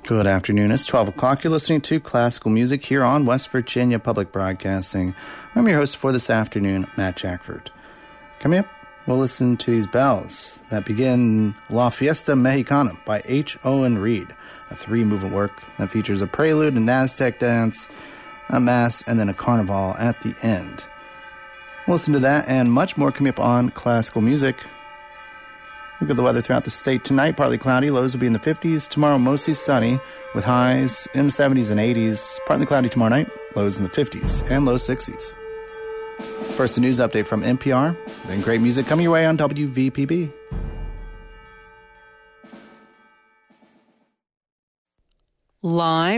Good afternoon. It's 12 o'clock. You're listening to classical music here on West Virginia Public Broadcasting. I'm your host for this afternoon, Matt Jackford. Coming up, we'll listen to these bells that begin La Fiesta Mexicana by H. Owen Reed, a three-movement work that features a prelude, an Aztec dance, a mass, and then a carnival at the end. We'll listen to that and much more coming up on classical music. Look at the weather throughout the state tonight. Partly cloudy, lows will be in the 50s. Tomorrow, mostly sunny, with highs in the 70s and 80s. Partly cloudy tomorrow night, lows in the 50s and low 60s. First, a news update from NPR, then great music coming your way on WVPB. Live